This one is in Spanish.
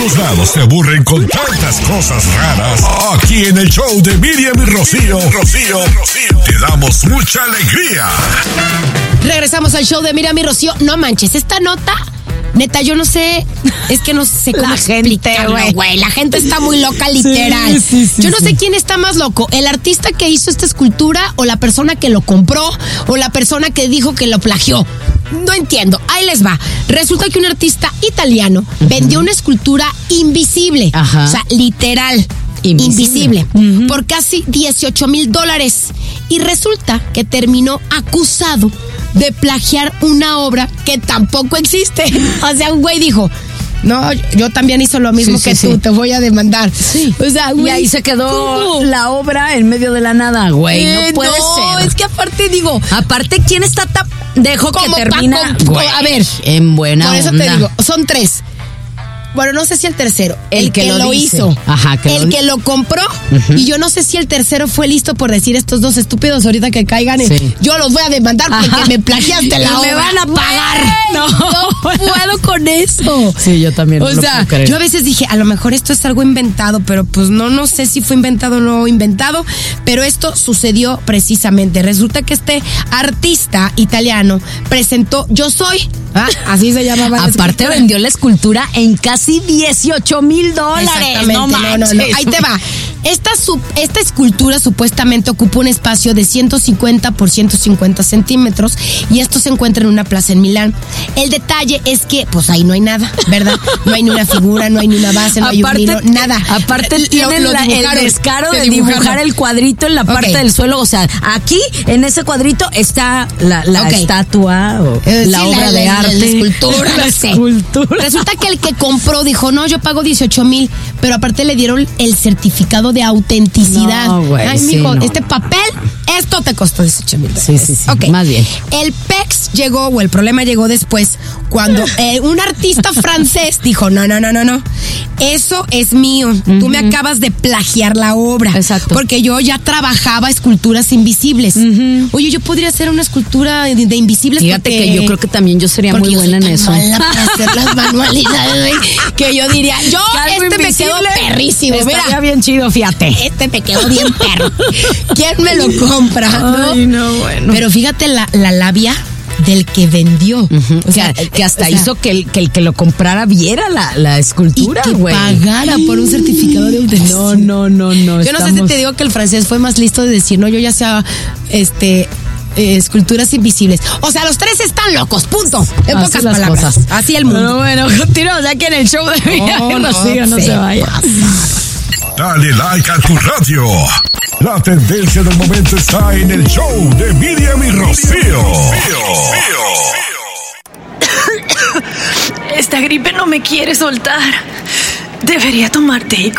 todos lados se aburren con tantas cosas raras. Aquí en el show de Miriam y Rocío, te damos mucha alegría. Regresamos al show de Miriam y Rocío. No manches, esta nota, neta, yo no sé, es que no sé cómo explicarlo, güey. La gente está muy loca, literal. Sí, yo no sé quién está más loco, el artista que hizo esta escultura o la persona que lo compró o la persona que dijo que lo plagió. No entiendo, ahí les va. Resulta que un artista italiano vendió una escultura invisible, o sea, literal, invisible, por casi $18,000. Y resulta que terminó acusado de plagiar una obra que tampoco existe. O sea, un güey dijo: no, yo también hice lo mismo que tú, te voy a demandar. Sí. O sea, güey, y ahí se quedó ¿cómo? La obra en medio de la nada, güey. No puede ser. Es que aparte digo, ¿quién está dejo que termina? A ver, en buena por eso onda. te digo, son 3. Bueno, no sé si el tercero, el que lo dice. hizo, Ajá, que lo compró, y yo no sé si el tercero fue listo por decir: estos dos estúpidos ahorita que caigan, yo los voy a demandar porque me plagiaste la obra. Me van a pagar. No puedo con eso. Sí, yo también. O sea, yo a veces dije, a lo mejor esto es algo inventado, pero pues no sé si fue inventado o no inventado, pero esto sucedió precisamente. Resulta que este artista italiano presentó Yo Soy. Así se llamaba. Aparte vendió la escultura en casi $18,000. Exactamente. No. Ahí te va. Esta escultura supuestamente ocupa un espacio de 150 por 150 centímetros y esto se encuentra en una plaza en Milán. El detalle es que, pues ahí no hay nada, ¿verdad? No hay ni una figura, no hay ni una base, no hay un hilo, nada. Aparte tienen el descaro de dibujar el cuadrito en la parte del suelo. O sea, aquí, en ese cuadrito, está la estatua o la obra de arte. La escultura, no sé. Resulta que el que compró dijo: no, yo pago $18,000, pero aparte le dieron el certificado de autenticidad. No, güey. Ay, mijo, este papel, esto te costó $18,000. Sí. Okay. Más bien. El PEX llegó, o el problema llegó después, cuando un artista francés dijo: no, eso es mío. Tú me acabas de plagiar la obra. Exacto. Porque yo ya trabajaba esculturas invisibles. Oye, yo podría hacer una escultura de invisibles. Fíjate que yo creo que también yo sería muy buena en eso. Para hacer las manualidades, que yo diría, me quedó perrísimo. Estaría bien chido, fíjate. Me quedó bien perro. ¿Quién me lo compra? Ay, no, bueno. Pero fíjate la labia del que vendió. O sea, que hasta hizo que el que lo comprara viera la escultura, güey. Y que pagara por un certificado de autenticidad. No. Yo no sé si te digo que el francés fue más listo de decir: no, yo ya sea esculturas invisibles. O sea, los 3 están locos, punto. En pocas palabras. Así el mundo. Bueno, continuamos aquí en el show de Miriam. No se vaya. Dale like a tu radio. La tendencia del momento está en el show de Miriam y Rocío. Esta gripe no me quiere soltar. Debería tomar Dayquil.